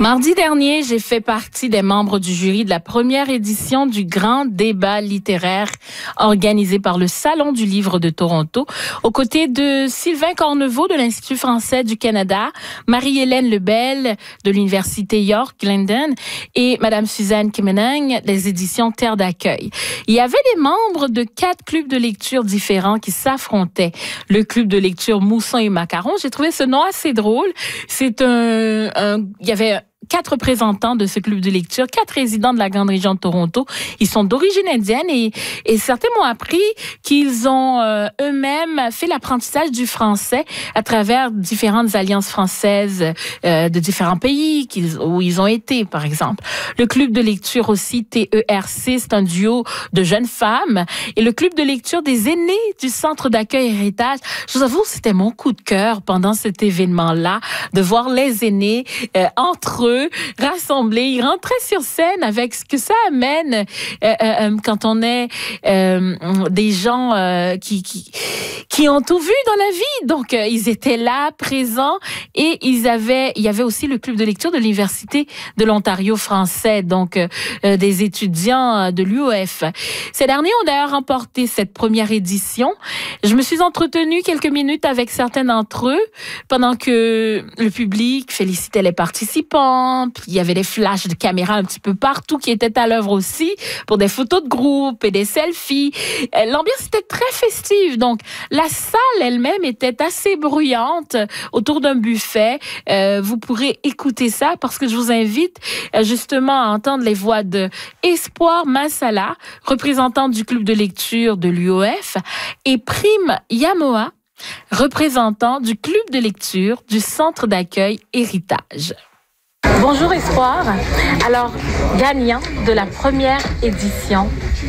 Mardi dernier, j'ai fait partie des membres du jury de la première édition du grand débat littéraire organisé par le Salon du livre de Toronto, aux côtés de Sylvain Corneveau de l'Institut français du Canada, Marie-Hélène Lebel de l'Université York Glendon et Madame Suzanne Kemenang des éditions Terre d'accueil. Il y avait des membres de 4 clubs de lecture différents qui s'affrontaient. Le club de lecture Mousson et Macaron, j'ai trouvé ce nom assez drôle. Il y avait 4 représentants de ce club de lecture, 4 résidents de la grande région de Toronto. Ils sont d'origine indienne et certains m'ont appris qu'ils ont eux-mêmes fait l'apprentissage du français à travers différentes alliances françaises de différents pays où ils ont été, par exemple. Le club de lecture aussi, TERC, c'est un duo de jeunes femmes. Et le club de lecture des aînés du Centre d'accueil Héritage. Je vous avoue, c'était mon coup de cœur pendant cet événement-là, de voir les aînés entre eux, rassemblés. Ils rentraient sur scène avec ce que ça amène quand on est des gens qui ont tout vu dans la vie. Donc, ils étaient là, présents, et il y avait aussi le club de lecture de l'Université de l'Ontario français, donc des étudiants de l'UOF. Ces derniers ont d'ailleurs remporté cette première édition. Je me suis entretenue quelques minutes avec certains d'entre eux pendant que le public félicitait les participants. Puis il y avait des flashs de caméras un petit peu partout qui étaient à l'œuvre aussi pour des photos de groupe et des selfies. L'ambiance était très festive. Donc, la salle elle-même était assez bruyante autour d'un buffet. Vous pourrez écouter ça parce que je vous invite justement à entendre les voix de Espoir Massala, représentante du club de lecture de l'UOF, et Prime Yamoa, représentant du club de lecture du Centre d'accueil Héritage. Bonjour Espoir. Alors, gagnant de la première édition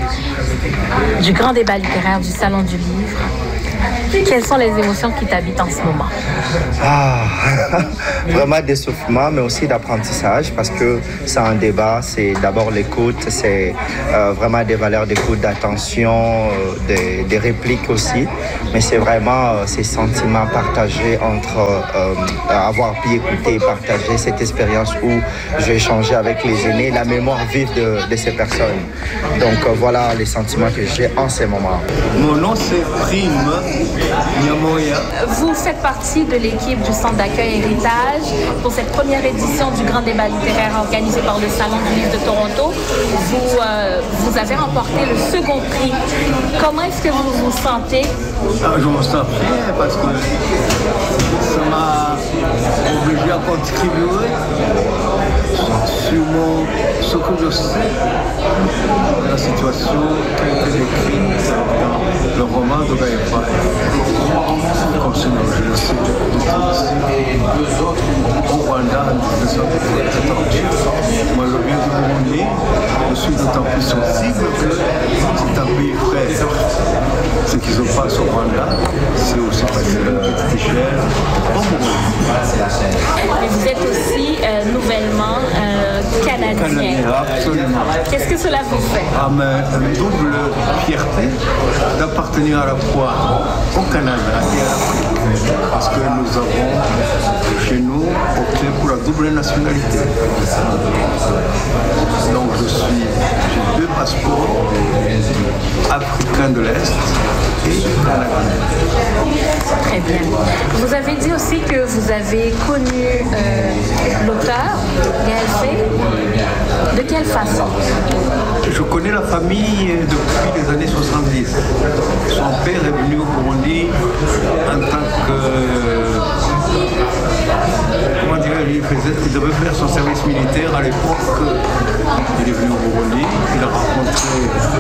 du grand débat littéraire du Salon du livre, quelles sont les émotions qui t'habitent en ce moment? Vraiment d'essoufflement, mais aussi d'apprentissage, parce que c'est un débat, c'est d'abord l'écoute, c'est vraiment des valeurs d'écoute, d'attention, des répliques aussi, mais c'est vraiment ces sentiments partagés entre avoir pu écouter et partager cette expérience où j'ai échangé avec les aînés, la mémoire vive de ces personnes. Donc voilà les sentiments que j'ai en ces moments. Mon nom c'est Prime Yamoya. Vous faites partie de l'équipe du Centre d'accueil Héritage pour cette première édition du grand débat littéraire organisé par le Salon du livre de Toronto. Vous avez remporté le second prix. Comment est-ce que vous vous sentez? Je me sens fier parce que ça m'a obligé à contribuer sur ce que je sais de la situation qui a été décrite dans le roman de Gaël Faye. Comme sinon, je le sais au Rwanda en 1970. Moi, je viens du Burundi, je suis d'autant plus sensible que c'est un pays frère. Ce qui se passe au Rwanda, c'est aussi passé à la petite échelle au Burundi. Mais vous êtes aussi nouvellement Canadien. Absolument. Qu'est-ce que cela vous fait? Une double fierté d'appartenir à la fois au Canada et à l'Afrique. Parce que nous avons chez nous opté pour la double nationalité. Donc j'ai 2 passeports, africain de l'Est et canadien. Très bien. Vous avez dit aussi que vous avez connu l'auteur, Gaël Faye. De quelle façon? Je connais la famille depuis les années 70. Son père est venu au Burundi en tant que... Comment dire, il devait faire son service militaire à l'époque. Il est venu au Burundi, il a rencontré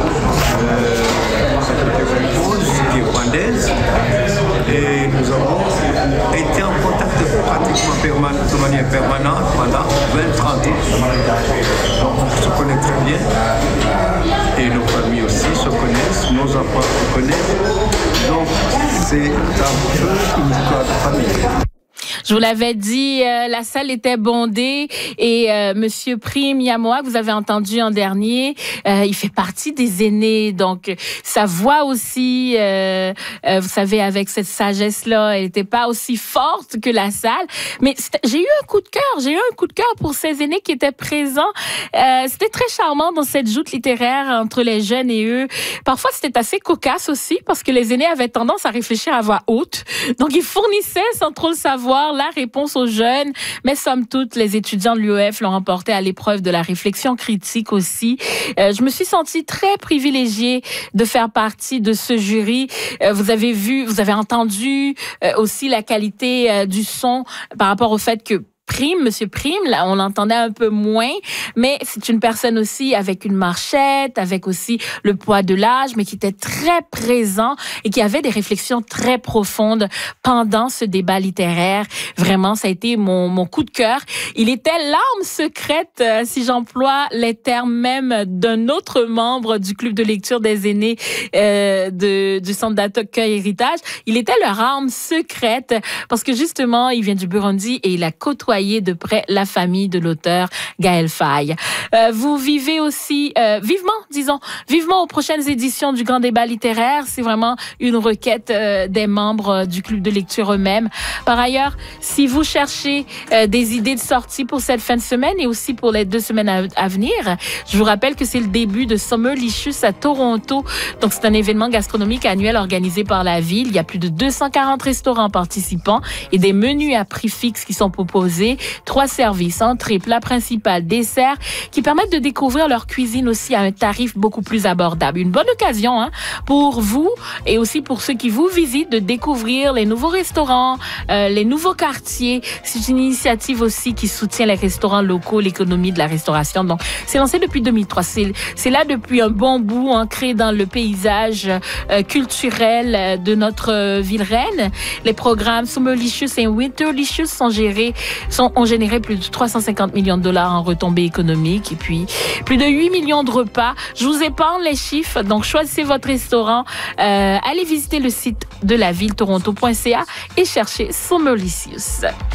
qui est rwandaise, et nous avons été en contact pratiquement de manière permanente pendant 20-30 ans. Donc on se connaît très bien, et nos familles aussi se connaissent, nos enfants se connaissent, donc c'est un peu une histoire de famille. Je vous l'avais dit, la salle était bondée et Monsieur Prime Yamoa, que vous avez entendu en dernier, il fait partie des aînés. Donc, sa voix aussi, vous savez, avec cette sagesse-là, elle n'était pas aussi forte que la salle. Mais j'ai eu un coup de cœur. J'ai eu un coup de cœur pour ces aînés qui étaient présents. C'était très charmant dans cette joute littéraire entre les jeunes et eux. Parfois, c'était assez cocasse aussi parce que les aînés avaient tendance à réfléchir à voix haute. Donc, ils fournissaient, sans trop le savoir, la réponse aux jeunes. Mais somme toute, les étudiants de l'UEF l'ont remporté à l'épreuve de la réflexion critique aussi. Je me suis sentie très privilégiée de faire partie de ce jury. Vous avez entendu aussi la qualité du son par rapport au fait que Monsieur Prime, là, on l'entendait un peu moins, mais c'est une personne aussi avec une marchette, avec aussi le poids de l'âge, mais qui était très présent et qui avait des réflexions très profondes pendant ce débat littéraire. Vraiment, ça a été mon coup de cœur. Il était l'arme secrète, si j'emploie les termes même d'un autre membre du club de lecture des aînés du centre d'accueil Héritage. Il était leur arme secrète parce que justement, il vient du Burundi et il a côtoyé de près la famille de l'auteur Gaël Faye. Vous vivez aussi vivement aux prochaines éditions du Grand Débat littéraire. C'est vraiment une requête des membres du club de lecture eux-mêmes. Par ailleurs, si vous cherchez des idées de sortie pour cette fin de semaine et aussi pour les 2 semaines à venir, je vous rappelle que c'est le début de Summerlicious à Toronto. Donc, c'est un événement gastronomique annuel organisé par la ville. Il y a plus de 240 restaurants participants et des menus à prix fixe qui sont proposés. 3 services, entrée, plat principal, dessert, qui permettent de découvrir leur cuisine aussi à un tarif beaucoup plus abordable. Une bonne occasion pour vous et aussi pour ceux qui vous visitent de découvrir les nouveaux restaurants, les nouveaux quartiers. C'est une initiative aussi qui soutient les restaurants locaux, l'économie de la restauration. Donc, c'est lancé depuis 2003. C'est là depuis un bon bout, ancré dans le paysage culturel de notre ville reine. Les programmes Summerlicious et Winterlicious ont généré plus de 350 millions de dollars en retombées économiques et puis plus de 8 millions de repas. Je vous épargne les chiffres, donc choisissez votre restaurant. Allez visiter le site de la ville, toronto.ca, et cherchez Summerlicious.